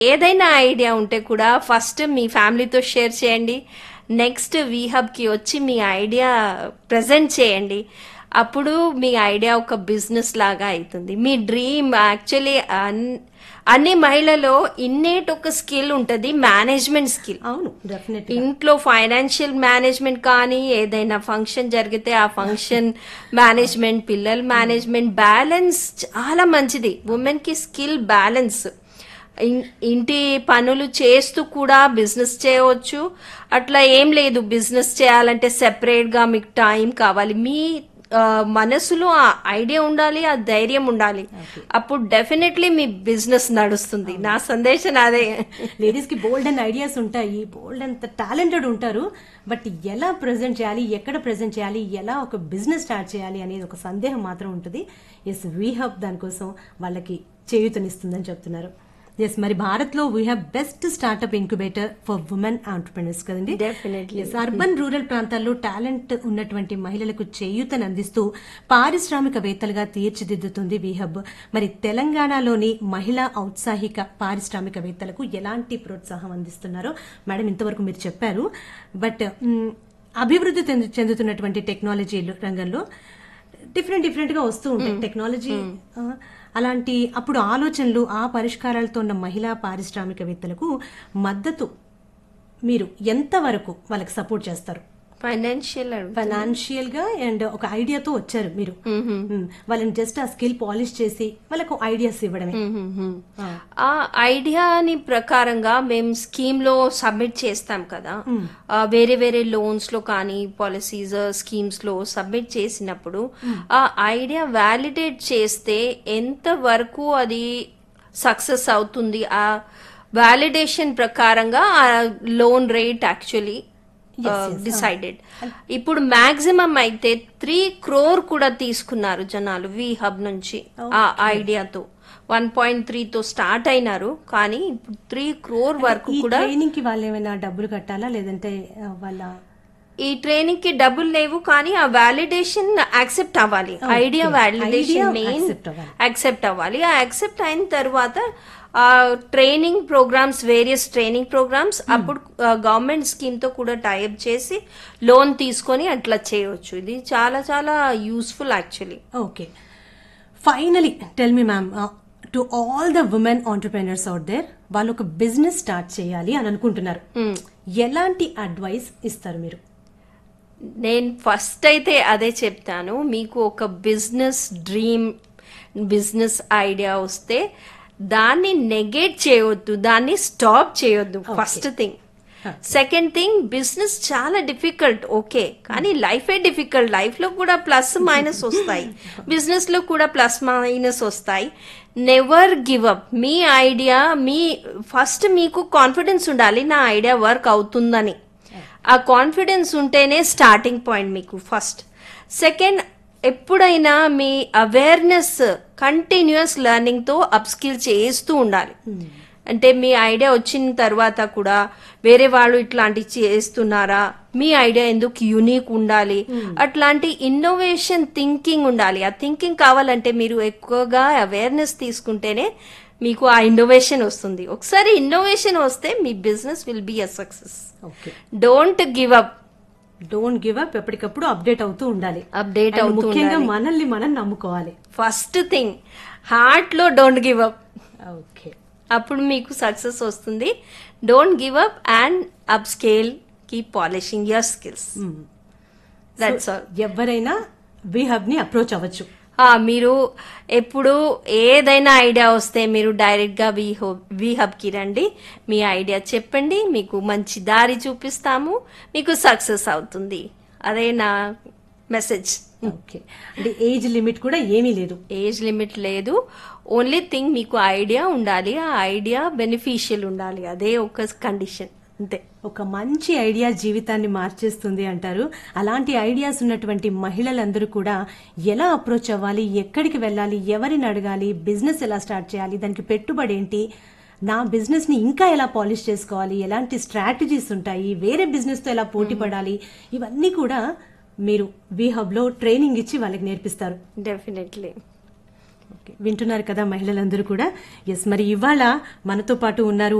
ఏదైనా ఐడియా ఉంటే కూడా ఫస్ట్ మీ ఫ్యామిలీతో షేర్ చేయండి. నెక్స్ట్ వీహబ్కి వచ్చి మీ ఐడియా ప్రజెంట్ చేయండి. అప్పుడు మీ ఐడియా ఒక బిజినెస్ లాగా అవుతుంది. మీ డ్రీమ్ యాక్చువల్లీ అన్ని మహిళలో ఇన్నేట్ ఒక స్కిల్ ఉంటుంది, మేనేజ్మెంట్ స్కిల్. అవును, డెఫినెట్. ఇంట్లో ఫైనాన్షియల్ మేనేజ్మెంట్ కానీ, ఏదైనా ఫంక్షన్ జరిగితే ఆ ఫంక్షన్ మేనేజ్మెంట్, పిల్లల మేనేజ్మెంట్, బ్యాలెన్స్ చాలా మంచిది. ఉమెన్ కి స్కిల్ బ్యాలెన్స్. ఇంటి పనులు చేస్తూ కూడా బిజినెస్ చేయవచ్చు. అట్లా ఏం లేదు, బిజినెస్ చేయాలంటే సెపరేట్ గా మీకు టైం కావాలి. మీ మనసులో ఆ ఐడియా ఉండాలి, ఆ ధైర్యం ఉండాలి. అప్పుడు డెఫినెట్లీ మీ బిజినెస్ నడుస్తుంది. నా సందేశం అదే. లేడీస్ కి బోల్డ్ అండ్ ఐడియాస్ ఉంటాయి, బోల్డ్ అండ్ టాలెంటెడ్ ఉంటారు. బట్ ఎలా ప్రెజెంట్ చేయాలి, ఎక్కడ ప్రెజెంట్ చేయాలి, ఎలా ఒక బిజినెస్ స్టార్ట్ చేయాలి అనేది ఒక సందేహం మాత్రం ఉంటుంది. ఎస్, వీహబ్ దానికోసం వాళ్ళకి చేయూతనిస్తుందని చెప్తున్నారు. ఎస్, మరి భారత్ లో we have best startup incubator for women entrepreneurs కదండి. డెఫినెట్లీ. అర్బన్ రూరల్ ప్రాంతాల్లో టాలెంట్ ఉన్నటువంటి మహిళలకు చేయూతను అందిస్తూ పారిశ్రామికవేత్తలుగా తీర్చిదిద్దుతుంది వీహబ్. మరి తెలంగాణలోని మహిళా ఔత్సాహిక పారిశ్రామికవేత్తలకు ఎలాంటి ప్రోత్సాహం అందిస్తున్నారో మేడం ఇంతవరకు మీరు చెప్పారు. బట్ అభివృద్ధి చెందుతున్నటువంటి టెక్నాలజీ రంగంలో డిఫరెంట్ గా వస్తూ ఉంటాయి టెక్నాలజీ. అలాంటి అప్పుడు ఆలోచనలు, ఆ పరిష్కారాలతో ఉన్న మహిళా పారిశ్రామికవేత్తలకు మద్దతు మీరు ఎంతవరకు వాళ్ళకి సపోర్ట్ చేస్తారు? ఫైనాన్షియల్ గా అండ్ ఒక ఐడియాతో వచ్చారు మీరు, వాళ్ళని జస్ట్ ఆ స్కిల్ పాలిష్ చేసి వాళ్ళకు ఐడియాస్ ఇవ్వడమే. ఆ ఐడియాని ప్రకారంగా మేము స్కీమ్ లో సబ్మిట్ చేస్తాం కదా, వేరే వేరే లోన్స్ లో కానీ పాలసీస్ స్కీమ్స్ లో సబ్మిట్ చేసినప్పుడు ఆ ఐడియా వ్యాలిడేట్ చేస్తే ఎంత వరకు అది సక్సెస్ అవుతుంది, ఆ వ్యాలిడేషన్ ప్రకారంగా ఆ లోన్ రేట్ యాక్చువల్లీ డిసైడెడ్. ఇప్పుడు మాక్సిమం అయితే 3 crore కూడా తీసుకున్నారు జనాలు వీహబ్ నుంచి. ఆ ఐడియాతో 1.3 తో స్టార్ట్ అయినారు, కానీ ఇప్పుడు 3 crore వరకు కూడా. ట్రైనింగ్ కి వాళ్ళు ఏమైనా డబ్బులు కట్టాలా, లేదంటే వాళ్ళ ఈ ట్రైనింగ్ కి డబ్బులు లేవు, కానీ ఆ వ్యాలిడేషన్ యాక్సెప్ట్ అవ్వాలి. ఐడియా వ్యాలిడేషన్ మెయిన్ యాక్సెప్ట్ అవ్వాలి. ఆ యాక్సెప్ట్ అయిన తర్వాత ఆ training programmes, various training programmes, అప్పుడు గవర్నమెంట్ స్కీమ్ తో కూడా టైఅప్ చేసి లోన్ తీసుకొని అట్లా చేయవచ్చు. ఇది చాలా చాలా useful actually. Okay, finally tell me ma'am, to all the women entrepreneurs out there, వాళ్ళు ఒక బిజినెస్ స్టార్ట్ చేయాలి అని అనుకుంటున్నారు, ఎలాంటి అడ్వైస్ ఇస్తారు మీరు? నేను ఫస్ట్ అయితే అదే చెప్తాను, మీకు ఒక బిజినెస్ డ్రీమ్, బిజినెస్ ఐడియా వస్తే దాన్ని నెగేట్ చేయొద్దు, దాన్ని స్టాప్ చేయొద్దు. First thing. Second thing, business చాలా డిఫికల్ట్, ఓకే, కానీ లైఫే డిఫికల్ట్. లైఫ్ లో కూడా ప్లస్ మైనస్ వస్తాయి, బిజినెస్ లో కూడా ప్లస్ మైనస్ వస్తాయి. Never give up. మీ ఐడియా, ఫస్ట్ మీకు కాన్ఫిడెన్స్ ఉండాలి నా ఐడియా వర్క్ అవుతుందని. ఆ కాన్ఫిడెన్స్ ఉంటేనే స్టార్టింగ్ పాయింట్ మీకు ఫస్ట్. సెకండ్, ఎప్పుడైనా మీ అవేర్నెస్ కంటిన్యూస్ లెర్నింగ్ తో అప్ స్కిల్ చేస్తూ ఉండాలి. అంటే మీ ఐడియా వచ్చిన తర్వాత కూడా వేరే వాళ్ళు ఇట్లాంటి చేస్తున్నారా, మీ ఐడియా ఎందుకు యూనిక్ ఉండాలి, అట్లాంటి ఇన్నోవేషన్ థింకింగ్ ఉండాలి. ఆ థింకింగ్ కావాలంటే మీరు ఎక్కువగా అవేర్నెస్ తీసుకుంటేనే మీకు ఆ ఇన్నోవేషన్ వస్తుంది. ఒకసారి ఇన్నోవేషన్ వస్తే మీ business will be a success. Don't give up. ఎప్పటికప్పుడు అప్డేట్ అవుతూ ఉండాలి. ముఖ్యంగా మనల్ని మనం నమ్ముకోవాలి. ఫస్ట్ థింగ్, హార్ట్ లో డోంట్ గివ్ అప్. ఓకే, అప్పుడు మీకు సక్సెస్ వస్తుంది. Don't give up and up scale, keep polishing your skills. That's all. ఎవరైనా వీహబ్ ని అప్రోచ్ అవ్వచ్చు. మీరు ఎప్పుడు ఏదైనా ఐడియా వస్తే మీరు డైరెక్ట్ గా వీహబ్ కి రండి, మీ ఐడియా చెప్పండి, మీకు మంచి దారి చూపిస్తాము, మీకు సక్సెస్ అవుతుంది. అదే నా మెసేజ్. ఓకే, అంటే ఏజ్ లిమిట్ కూడా ఏమీ లేదు? ఏజ్ లిమిట్ లేదు. ఓన్లీ థింగ్ మీకు ఐడియా ఉండాలి, ఆ ఐడియా బెనిఫిషియల్ ఉండాలి, అదే ఒక కండిషన్ అంతే. ఒక మంచి ఐడియా జీవితాన్ని మార్చేస్తుంది అంటారు. అలాంటి ఐడియాస్ ఉన్నటువంటి మహిళలందరూ కూడా ఎలా అప్రోచ్ అవ్వాలి, ఎక్కడికి వెళ్ళాలి, ఎవరిని అడగాలి, బిజినెస్ ఎలా స్టార్ట్ చేయాలి, దానికి పెట్టుబడి ఏంటి, నా బిజినెస్ ని ఇంకా ఎలా పాలిష్ చేసుకోవాలి, ఎలాంటి స్ట్రాటజీస్ ఉంటాయి, వేరే బిజినెస్ తో ఎలా పోటీ పడాలి, ఇవన్నీ కూడా మీరు వీహబ్ లో ట్రైనింగ్ ఇచ్చి వాళ్ళకి నేర్పిస్తారు. డెఫినెట్లీ. ఓకే, వింటున్నారు కదా మహిళలందరూ కూడా. ఎస్, మరి ఇవాళ మనతో పాటు ఉన్నారు